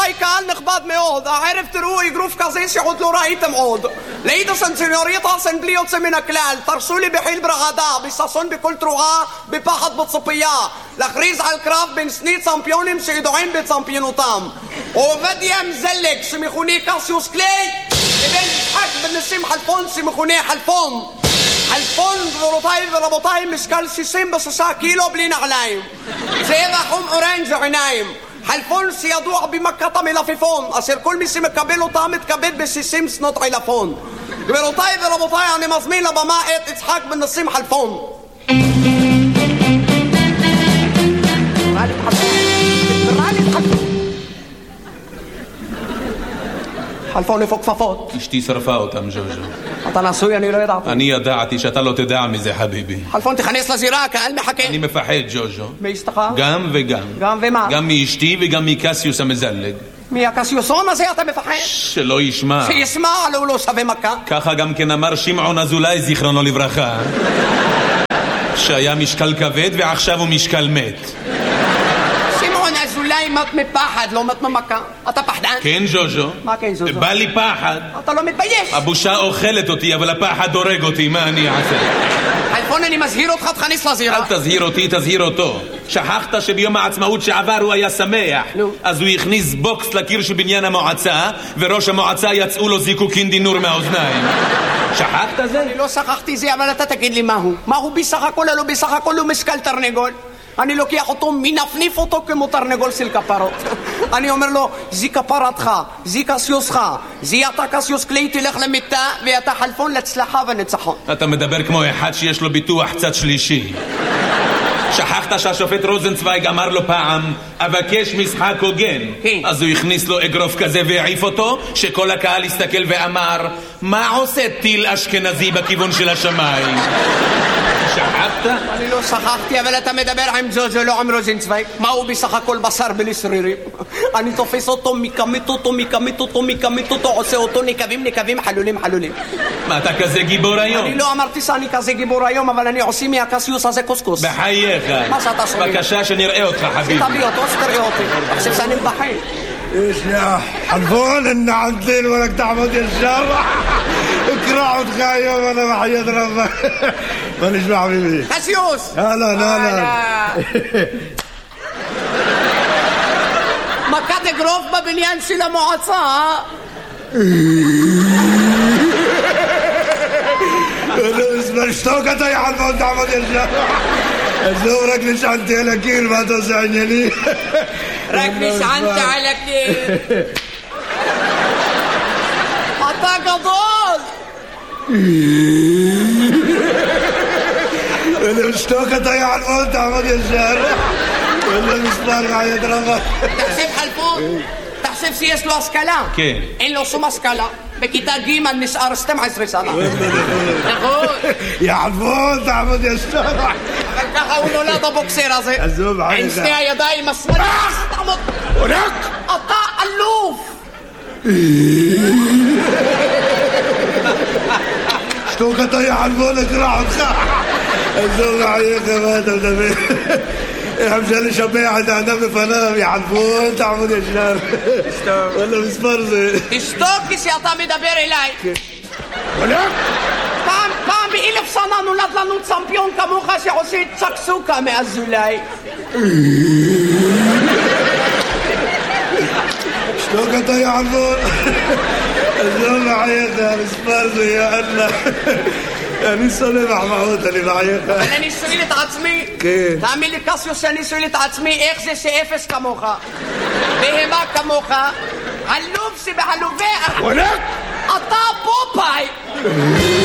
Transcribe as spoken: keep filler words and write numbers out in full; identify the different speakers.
Speaker 1: רבותיי, קהל נכבד מאוד, הערב תראו אגרוף כזה שעוד לא ראיתם עוד. לידסן סניוריטסן בלי יוצא מן הכלל, תרשו לי בחיל ברעדה, בששון בכל תרועה, בפחד בציפייה, להכריז על קרב בין שני צמפיונים שידועים בצמפיונותם. עובדיה מזלג שמכונה קסיוס קליי, לבין יצחק בן נסים חלפון שמכונה חלפון. חלפון, גבירותיי ורבותיי, משקל שישים ושישה קילו בלי נעליים. צבע חום אורנג' עיניים. חלפון שידוע במכת המלפפון, אשר כל מי שמקבל אותה מתכבד ב-שישים שנות עילפון. גבירותיי ורבותיי, אני מזמין לבמה את יצחק בן נסים חלפון. חלפון איפה כפפות?
Speaker 2: אשתי שרפה אותם, ז'וז'ו.
Speaker 1: אתה נשוי, אני לא ידעתי.
Speaker 2: אני ידעתי שאתה לא תדע מזה, חביבי.
Speaker 1: חלפון, תכנס לזירה, הקהל מחכה.
Speaker 2: אני מפחד, ז'וז'ו.
Speaker 1: מאשתך?
Speaker 2: גם וגם.
Speaker 1: גם ומה?
Speaker 2: גם מאשתי וגם מקסיוס המזלג.
Speaker 1: מהקסיוסון הזה אתה מפחד?
Speaker 2: שלא ישמע.
Speaker 1: שישמע, לא הוא לא שווה מכה.
Speaker 2: ככה גם כן אמר שמעון אזולאי, זיכרונו לברכה. שהיה משקל כבד ועכשיו הוא משקל מת.
Speaker 1: אולי מת מפחד, לא מת ממכה. אתה פחדן?
Speaker 2: כן, ז'וז'ו.
Speaker 1: מה כן, ז'וז'ו?
Speaker 2: בא לי פחד.
Speaker 1: אתה לא מתבייש?
Speaker 2: הבושה אוכלת אותי, אבל הפחד הורג אותי, מה אני אעשה?
Speaker 1: חלפון, אני מזהיר אותך, תכניס לזירה.
Speaker 2: אל תזהיר אותי, תזהיר אותו. שכחת שביום העצמאות שעבר הוא היה שמח.
Speaker 1: נו.
Speaker 2: אז הוא הכניס בוקס לקיר של בניין המועצה, וראש המועצה יצאו לו זיקוקין דינור מהאוזניים. שכחת זה?
Speaker 1: אני לא שכחתי זה, אבל אתה תגיד לי מהו. מהו בסך הכל, לא בסך הכל הוא משקל תרנגול. אני לוקח אותו, מנפניף אותו כמו תרנגול של כפרות. אני אומר לו, זי כפרתך, זי קסיוסך, זי אתה קסיוס קליי, תלך למיטה, ואתה חלפון להצלחה וניצחון.
Speaker 2: אתה מדבר כמו אחד שיש לו ביטוח צד שלישי. שכחת שהשופט רוזנצוויג אמר לו פעם, אבקש משחק הוגן.
Speaker 1: כן. אז
Speaker 2: הוא הכניס לו אגרוף כזה והעיף אותו, שכל הקהל הסתכל ואמר, מה עושה טיל אשכנזי בכיוון של השמיים? שכחת?
Speaker 1: אני לא שכחתי, אבל אתה מדבר עם ז'וז'ו, לא עם רוזנצוויג. מה הוא בסך הכל בשר בלי שרירים? אני תופס אותו, מקמית אותו, מקמית אותו, מקמית אותו, עושה אותו נקבים, נקבים, חלולים, חלולים.
Speaker 2: מה, אתה כזה גיבור היום?
Speaker 1: אני לא אמרתי שאני כזה גיבור היום, אבל אני עושה מהקסיוס הזה קוסקוס.
Speaker 2: בחייך.
Speaker 1: מה שאתה שומע?
Speaker 2: בבקשה שנראה אותך, חביבי.
Speaker 1: תביא אותו, שתראה אותי. עכשיו שאני מבחין.
Speaker 3: ايش يا حلفون ان عدل ولك تعبد الشر اكرع وتخايم وانا بحياة ربك ماليش مع حبيبي
Speaker 1: קסיוס!
Speaker 3: هلا هلا
Speaker 1: מכת אגרוף בבניין של המועצה.
Speaker 3: اسمع اشتوكت يا حلفون تعبد الشر زورك نشعنتي على كيل ما توسعني لي
Speaker 1: רק נשענת על הקיר. אתה גדול.
Speaker 3: اللي اشتوكت يا حلفون تعبد الشر اللي مسمار عيد ربك
Speaker 1: תחשב חלפון, תחשב שיש לו השכלה.
Speaker 2: כן.
Speaker 1: אין לו שום השכלה. בכיתה ג' נשאר שתים עשרה שנה. נכון.
Speaker 3: يا حلفون تعبد الشر
Speaker 1: אבל ככה הוא נולד הבוקסר הזה.
Speaker 3: עזוב,
Speaker 1: עם שתי הידיים השמאליות. תעמוד. אתה אלוף.
Speaker 3: اشتوكت يا حلفون اقرع وتخاع عزوز عليك ما انت مدبر حمشالي شبيعة انا بفنام يا حلفون تعمد يا شنار ولا مسفرزي
Speaker 1: תשתוק כשאתה מדבר אליי.
Speaker 3: ولك
Speaker 1: פעם, פעם באלף שנה נולד לנו צמפיון כמוך שעושה צקסוקה מאזולאי.
Speaker 3: اشتوكت يا حلفون عزوز عليك مسفرزي يا الله אני שונא מחמאות, אני בעייך.
Speaker 1: אבל אני שואל את עצמי, תאמין לי קסיוס שאני שואל את עצמי איך זה שאפס כמוך, בהמה כמוך, הלוב שבהלובי, אתה פופאי.